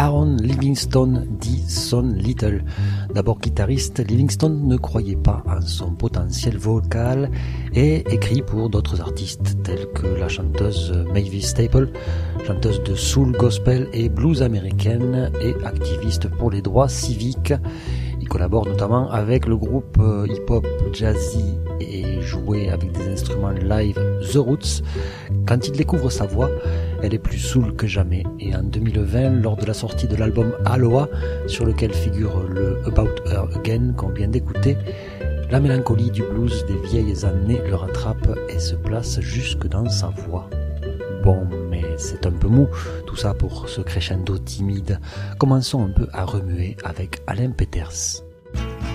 Aaron Livingstone dit Son Little. D'abord guitariste, Livingstone ne croyait pas en son potentiel vocal et écrit pour d'autres artistes tels que la chanteuse Mavis Staples, chanteuse de soul, gospel et blues américaine et activiste pour les droits civiques. Il collabore notamment avec le groupe hip-hop jazzy et joué avec des instruments live The Roots. Quand il découvre sa voix, elle est plus soul que jamais. Et en 2020, lors de la sortie de l'album Aloha, sur lequel figure le About Her Again qu'on vient d'écouter, la mélancolie du blues des vieilles années le rattrape et se place jusque dans sa voix. Bon, mais c'est un peu mou, tout ça pour ce crescendo timide. Commençons un peu à remuer avec Alain Peters.